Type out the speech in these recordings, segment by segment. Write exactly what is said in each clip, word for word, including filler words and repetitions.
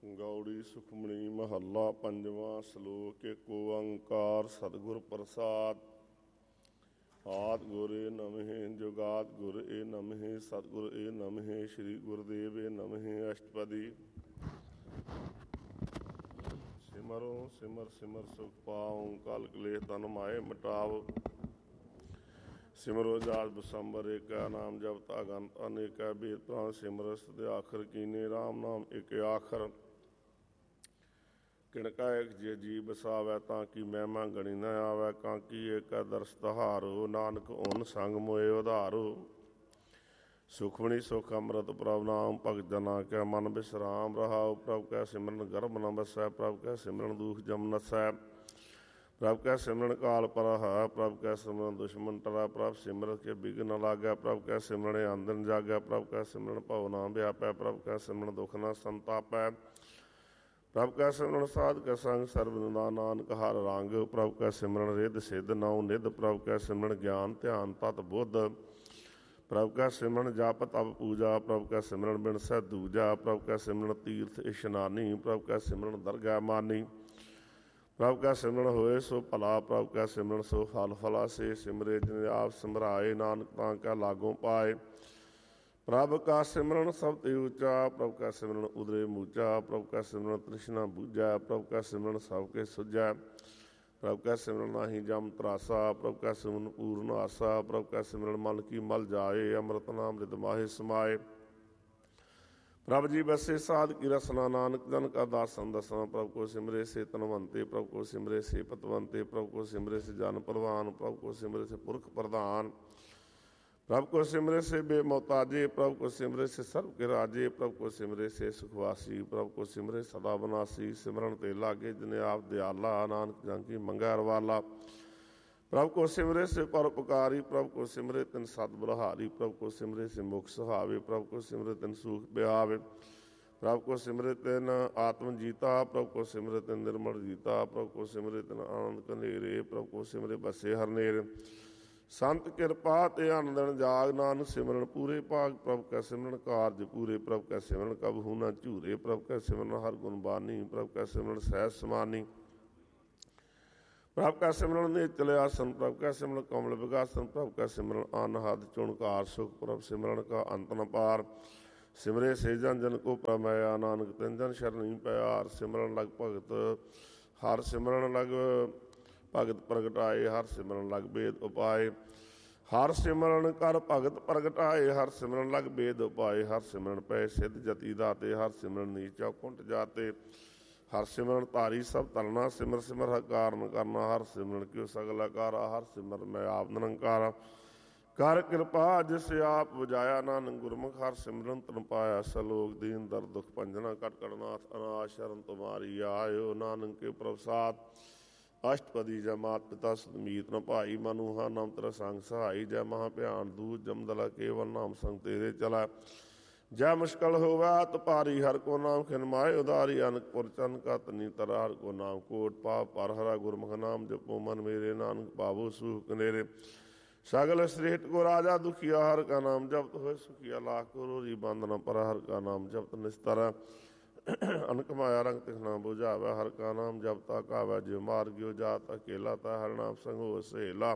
ਗੌੜੀ ਸੁਖਮਣੀ ਮਹੱਲਾ ਪੰਜਵਾਂ। ਸ਼ਲੋਕ ਏਕ ਓੰਕਾਰ ਸਤਿਗੁਰ ਪ੍ਰਸਾਦਿ। ਆਦਿ ਗੁਰ ਏ ਨਮਹਿ ਜੁਗਾਦਿ ਗੁਰ ਏ ਨਮਹਿ ਸਤਿਗੁਰ ਏ ਨਮਹਿ ਸ੍ਰੀ ਗੁਰਦੇਵ ਏ ਨਮਹਿ। ਅਸ਼ਟਪਦੀ। ਸਿਮਰੋ ਸਿਮਰ ਸਿਮਰ ਸੁਖ ਪਾਉ ਕਲ ਕਲੇਸ਼ ਤਨ ਮਾਏ ਮਿਟਾਵ। ਸਿਮਰੋ ਜਾਤ ਬਸੰਬਰ ਏਕੈ ਨਾਮ ਜਪਤਾ ਗੰਤ ਅਨੇਕੈ ਬੇਦ ਪ੍ਰਾਨ ਸਿਮਰ ਸਦੇ ਆਖਰ ਕੀਨੇ ਰਾਮ ਨਾਮ ਏਕ ਆਖਰ। ਕਿਣਕਾ ਏਕ ਜੇ ਜੀ ਬਸਾਵੈ ਤਾਂ ਕਿ ਮਹਿਮਾ ਗਣੀ ਨ ਆਵੈ। ਕਾਂਕੀ ਏਕੈ ਦਰਸ ਤਹਾਰੋ ਨਾਨਕ ਓਨ ਸੰਗ ਮੋਏ ਉਧਾਰੋ। ਸੁਖਮਣੀ ਸੁਖ ਅੰਮ੍ਰਿਤ ਪ੍ਰਭ ਨਾਮ ਭਗਤ ਜਨਾ ਕੈ ਮਨ ਬਿਸਰਾਮ ਰਹਾਉ। ਪ੍ਰਭ ਕੈ ਸਿਮਰਨ ਗਰਭ ਨ ਬਸੈ ਪ੍ਰਭ ਕੈ ਸਿਮਰਨ ਦੂਖ ਜਮ ਨਸੈ। ਪ੍ਰਭ ਕੈ ਸਿਮਰਨ ਕਾਲ ਪਰਹ ਪ੍ਰਭ ਕੈ ਸਿਮਰਨ ਦੁਸ਼ਮਨ ਟਰੈ। ਪ੍ਰਭ ਸਿਮਰਤ ਕੇ ਬਿਘ ਨ ਲਾਗੈ ਪ੍ਰਭ ਕੈ ਸਿਮਰਨ ਆਂਦਨ ਜਾਗੈ। ਪ੍ਰਭ ਕੈ ਸਿਮਰਨ ਭਉ ਨਾ ਵਿਆਪੈ ਪ੍ਰਭ ਕੈ ਸਿਮਰਨ ਦੁਖ ਨ ਸੰਤਾਪੈ। ਪ੍ਰਭ ਕੈ ਸਿਮਰਨ ਸਾਧ ਕੈ ਸੰਗ ਸਰਬ ਨਿਦਾ ਨਾਨਕ ਹਰ ਰੰਗ। ਪ੍ਰਭ ਕੈ ਸਿਮਰਨ ਰਿੱਧ ਸਿੱਧ ਨੌ ਨਿਧ ਪ੍ਰਭ ਕੈ ਸਿਮਰਨ ਗਿਆਨ ਧਿਆਨ ਤਤ ਬੁੱਧ। ਪ੍ਰਭ ਕੈ ਸਿਮਰਨ ਜਪ ਤਪ ਪੂਜਾ ਪ੍ਰਭ ਕੈ ਸਿਮਰਨ ਬਿਨ ਸਹਿ ਦੂਜਾ। ਪ੍ਰਭ ਕੈ ਸਿਮਰਨ ਤੀਰਥ ਇਸ਼ਨਾਨੀ ਪ੍ਰਭ ਕੈ ਸਿਮਰਨ ਦਰਗਾਹ ਮਾਨੀ। ਪ੍ਰਭ ਕੈ ਸਿਮਰਨ ਹੋਏ ਸੋ ਭਲਾ ਪ੍ਰਭ ਕੈ ਸਿਮਰਨ ਸੋ ਫਲ ਫਲਾ। ਸੇ ਸਿਮਰੇ ਜਿਨ ਆਪ ਸਿਮਰਾਏ ਨਾਨਕ ਤਾਂ ਕੈ ਲਾਗੋਂ ਪਾਏ। ਪ੍ਰਭ ਕਾ ਸਿਮਰਨ ਸਭ ਤੇ ਉੱਚਾ ਪ੍ਰਭ ਕੈ ਸਿਮਰਨ ਉਦਰੇ ਮੂਚਾ। ਪ੍ਰਭ ਕੈ ਸਿਮਰਨ ਤ੍ਰਿਸ਼ਨਾ ਬੂਝੈ ਪ੍ਰਭ ਕੈ ਸਿਮਰਨ ਸਭ ਕੇ ਸੁਝੈ। ਪ੍ਰਭ ਕੈ ਸਿਮਰਨ ਨਾਹੀ ਜਮ ਤਰਾਸਾ ਪ੍ਰਭ ਕੈ ਸਿਮਰਨ ਪੂਰਨ ਆਸਾ। ਪ੍ਰਭ ਕੈ ਸਿਮਰਨ ਮਨ ਕੀ ਮਲ ਜਾਏ ਅੰਮ੍ਰਿਤ ਨਾਮ ਰਿਦ ਮਾਹੇ ਸਮਾਏ। ਪ੍ਰਭ ਜੀ ਬਸੇ ਸਾਧ ਕੀ ਰਸਨਾ ਨਾਨਕ ਜਨ ਕਾ ਦਾਸਨ ਦਸਨਾ। ਪ੍ਰਭ ਕੋ ਸਿਮਰੇ ਸੇ ਤਨਵੰਤੇ ਪ੍ਰਭ ਕੋ ਸਿਮਰੇ ਸੇ ਪਤਵੰਤੇ। ਪ੍ਰਭ ਕੋ ਸਿਮਰੇ ਸੇ ਜਨ ਪ੍ਰਵਾਨ ਪ੍ਰਭ ਕੋ ਸਿਮਰੇ ਸੇ ਪੁਰਖ ਪ੍ਰਧਾਨ। ਪ੍ਰਭ ਕੋ ਸਿਮਰੇ ਸੇ ਬੇਮੋਤਾਜੇ ਪ੍ਰਭ ਕੋ ਸਿਮਰੇ ਸੇ ਸਰਬ ਕੇ ਰਾਜੇ। ਪ੍ਰਭ ਕੋ ਸਿਮਰੇ ਸੇ ਸੁਖਵਾਸੀ ਪ੍ਰਭ ਕੋ ਸਿਮਰੇ ਸਦਾ ਬਨਾਸੀ। ਸਿਮਰਨ ਤੇ ਲਾਗੇ ਜਿਨੇ ਆਪ ਦਿਆਲਾ ਨਾਨਕ ਜਨ ਕੀ ਮੰਗੈ ਰਵਾਲਾ। ਪ੍ਰਭ ਕੋ ਸਿਮਰੇ ਸੇ ਪਰਉਪਕਾਰੀ ਪ੍ਰਭ ਕੋ ਸਿਮਰੇ ਤਿਨ ਸਤ ਬਲਹਾਰੀ। ਪ੍ਰਭ ਕੋ ਸਿਮਰੇ ਸੇ ਮੁਖ ਸੁਹਾਵੇ ਪ੍ਰਭ ਕੋ ਸਿਮਰੇ ਤਿਨ ਸੂਖ ਬਿਆਵੇ। ਪ੍ਰਭ ਕੋ ਸਿਮਰੇ ਤਿਨ ਆਤਮ ਜੀਤਾ ਪ੍ਰਭ ਕੋ ਸਿਮਰੇ ਤਿਨ ਨਿਰਮਲ ਜੀਤਾ। ਪ੍ਰਭ ਕੋ ਸਿਮਰੇ ਤਿਨ ਆਨੰਦ ਕਨੇਰੇ ਪ੍ਰਭ ਕੋ ਸਿਮਰੇ ਬਸੇ ਹਰਨੇਰ। ਸੰਤ ਕਿਰਪਾ ਤੇ ਆਨੰਦਨ ਜਾਗ ਨਾਨਕ ਸਿਮਰਨ ਪੂਰੇ ਭਾਗ। ਪ੍ਰਭ ਕੈ ਸਿਮਰਨ ਕਾਰਜ ਪੂਰੇ ਪ੍ਰਭ ਕੈ ਸਿਮਰਨ ਕਬਹੂ ਨ ਝੂਰੇ। ਪ੍ਰਭ ਕੈ ਸਿਮਰਨ ਹਰ ਗੁਣ ਬਾਨੀ ਪ੍ਰਭ ਕੈ ਸਿਮਰਨ ਸਹਿਜ ਸਮਾਨੀ। ਪ੍ਰਭ ਕੈ ਸਿਮਰਨ ਨੇਚਲ ਆਸਨ ਪ੍ਰਭ ਕੈ ਸਿਮਰਨ ਕਮਲ ਵਿਗਾਸਨ। ਪ੍ਰਭ ਕੈ ਸਿਮਰਨ ਅਨਹਦ ਚੁਣਕਾਰ ਸੁਖ ਪ੍ਰਭ ਸਿਮਰਨ ਕਾ ਅੰਤ ਨ ਪਾਰ। ਸਿਮਰੇ ਸੇ ਜਨ ਜਨ ਕੋ ਪ੍ਰਮੇਯਾ ਨਾਨਕ ਤਿਨ ਜਨ ਸ਼ਰਣੀ ਪਿਆਰ। ਸਿਮਰਨ ਲਗ ਭਗਤ ਹਰ ਸਿਮਰਨ ਲਗ ਭਗਤ ਪ੍ਰਗਟਾਏ ਹਰ ਸਿਮਰਨ ਲਗ ਬੇਦ ਉਪਾਏ। ਹਰ ਸਿਮਰਨ ਕਰ ਭਗਤ ਪ੍ਰਗਟਾਏ ਹਰ ਸਿਮਰਨ ਲਗ ਬੇਦ ਉਪਾਏ। ਹਰ ਸਿਮਰਨ ਪੈ ਸਿੱਧ ਜਤੀ ਦਾਤੇ ਹਰ ਸਿਮਰਨ ਨੀਚਾ ਕੁੰਟ ਜਾਤੇ। ਹਰ ਸਿਮਰਨ ਧਾਰੀ ਸਭ ਧਰਨਾ ਸਿਮਰ ਸਿਮਰ ਹਰ ਕਾਰਨ ਕਰਨਾ। ਹਰ ਸਿਮਰਨ ਕਿਉ ਸਗਲ ਆਕਾਰਾ ਹਰ ਸਿਮਰ ਮੈਂ ਆਪ ਨਿਰੰਕਾਰਾ। ਕਰ ਕਿਰਪਾ ਜਿਸ ਆਪ ਵਜਾਇਆ ਨਾਨਕ ਗੁਰਮੁਖ ਹਰ ਸਿਮਰਨ ਤਨ ਪਾਇਆ। ਸਲੋਕ ਦੀਨ ਦਰ ਦੁਖ ਭੰਜਨਾ ਕਟ ਕਟਨਾਥ ਅਨਾਥ ਸ਼ਰਨ ਤੁਮਾਰੀ ਆਇਓ ਨਾਨਕ ਕੇ ਪ੍ਰਭਸਾਦ। ਅਸ਼ਟਪਦੀ ਜੈ ਮਾਤ ਪਿਤਾ ਸਤਮੀਤ ਨ ਭਾਈ ਮਨੂਹਾ ਨਾਮ ਤੇਰਾ ਸੰਗ ਸਹਾਈ। ਜੈ ਮਹਾ ਭਿਆਨ ਦੂਤ ਜਮਦਲਾ ਕੇਵਲ ਨਾਮ ਸੰਗ ਤੇਰੇ ਚਲਾ। ਜੈ ਮੁਸ਼ਕਲ ਹੋਵੈ ਅਤ ਭਾਰੀ ਹਰ ਕੋ ਨਾਮ ਖਿਨ ਮਾਏ ਉਦਾਰੀ। ਅਨਕ ਪੁਰ ਚੰਨ ਕਾ ਤਨੀ ਤਰਾ ਹਰ ਕੋ ਨਾਮ ਕੋਟ ਪਾਪ ਪਰ ਹਰਾ। ਗੁਰਮੁਖ ਨਾਮ ਜਪੋ ਮਨ ਮੇਰੇ ਨਾਨਕ ਪਾਵੋ ਸੁਖ ਕਨੇਰੇ। ਸਗਲ ਸ੍ਰੇਸ਼ਟ ਕੋ ਰਾਜਾ ਦੁਖੀਆ ਹਰ ਕਾ ਨਾਮ ਜਪਤ ਹੋਏ ਸੁਖੀਆ। ਲਾਖ ਕਰੋੜੀ ਬੰਦ ਨ ਪਰ ਹਰ ਕਾ ਨਾਮ ਜਪਤ ਨਿਸਤਰ। ਅਨਕ ਮਾਇਆ ਰੰਗ ਤਿਖਨਾ ਬੁਝਾਵੈ ਹਰ ਕਾ ਨਾਮ ਜਪਤਾ ਕਾਵੈ। ਜਿਉ ਮਾਰ ਗਿਓ ਜਾਤ ਅਕੇਲਾ ਤਾ ਹਰ ਨਾਮ ਸੰਗ ਹੋ ਸਹੇਲਾ।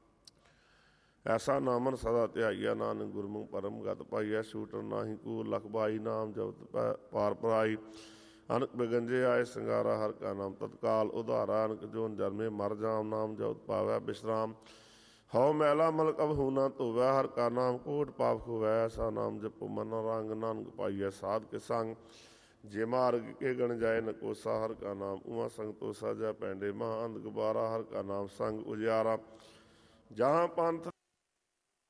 ਐਸਾ ਨਾਮਨ ਸਦਾ ਧਿਆਈਆ ਨਾਨਕ ਗੁਰਮੁਖ ਪਰਮ ਗਤ ਪਾਈਐ। ਛੂਟਣ ਨਾਹੀ ਕੂਰ ਲਖ ਬਾਈ ਨਾਮ ਜਪਤ ਪਾਰ ਪਰਾਈ। ਅਨਕ ਬਿਗੰਜੇ ਆਏ ਸੰਗਾਰਾ ਹਰ ਕਾ ਨਾਮ ਤਤਕਾਲ ਉਧਾਰਾ। ਅਨਕ ਜੋਨ ਜਨਮੇ ਮਰ ਜਾਮ ਨਾਮ ਜਪਤ ਪਾਵੈ ਬਿਸ਼ਰਾਮ। ਹਉ ਮੈਲਾ ਮਲ ਕਬਹੂ ਨਾ ਧੋਵੈ ਹਰ ਕਾ ਨਾਮ ਕੋਟ ਪਾਪ ਖੋਵੈ। ਐਸਾ ਨਾਮ ਜਪੋ ਮਨ ਰੰਗ ਨਾਨਕ ਪਾਈਐ ਸਾਧ ਕੇ ਸੰਗ। ਜੇ ਮਾਰਗ ਕੇ ਗਣ ਜਾਏ ਨ ਕੋਸਾ ਹਰ ਕਾ ਨਾਮ ਉਮਾ ਸੰਗ ਤੋਸਾ। ਜੈ ਪੈਂਡੇ ਮਹਾ ਅੰਧ ਗੁਬਾਰਾ ਹਰ ਕਾ ਨਾਮ ਸੰਗ ਉਜਿਆਰਾ। ਜਹਾਂ ਪੰਥ